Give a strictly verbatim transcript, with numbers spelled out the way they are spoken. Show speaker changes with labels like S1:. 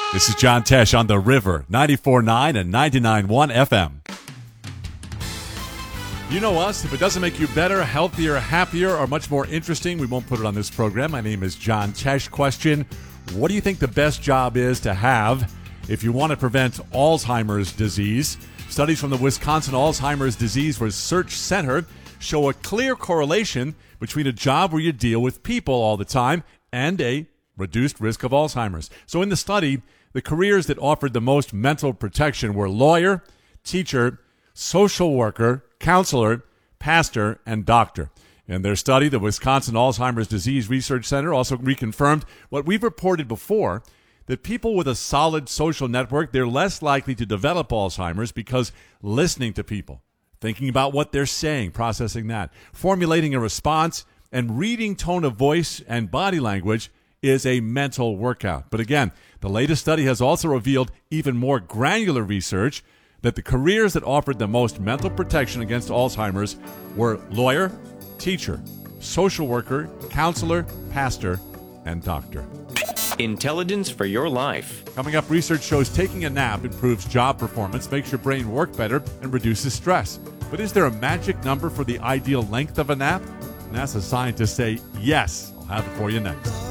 S1: This is John Tesh on The River, ninety-four point nine and ninety-nine point one F M. You know us. If it doesn't make you better, healthier, happier, or much more interesting, we won't put it on this program. My name is John Tesh. Question, what do you think the best job is to have if you want to prevent Alzheimer's disease? Studies from the Wisconsin Alzheimer's Disease Research Center show a clear correlation between a job where you deal with people all the time and a reduced risk of Alzheimer's. So in the study, the careers that offered the most mental protection were lawyer, teacher, social worker, counselor, pastor, and doctor. In their study, the Wisconsin Alzheimer's Disease Research Center also reconfirmed what we've reported before, that people with a solid social network, they're less likely to develop Alzheimer's because listening to people, thinking about what they're saying, processing that, formulating a response, and reading tone of voice and body language is a mental workout. But again, the latest study has also revealed even more granular research that the careers that offered the most mental protection against Alzheimer's were lawyer, teacher, social worker, counselor, pastor, and doctor.
S2: Intelligence for your life.
S1: Coming up, research shows taking a nap improves job performance, makes your brain work better, and reduces stress. But is there a magic number for the ideal length of a nap? NASA scientists say yes. I'll have it for you next.